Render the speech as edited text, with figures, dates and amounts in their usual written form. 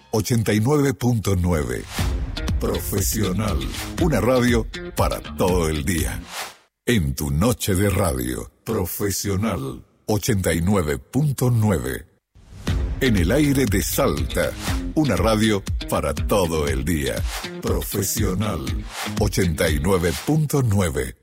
89.9. Profesional. Una radio para todo el día. En tu noche de radio. Profesional. 89.9. En el aire de Salta. Una radio para todo el día. Profesional. 89.9.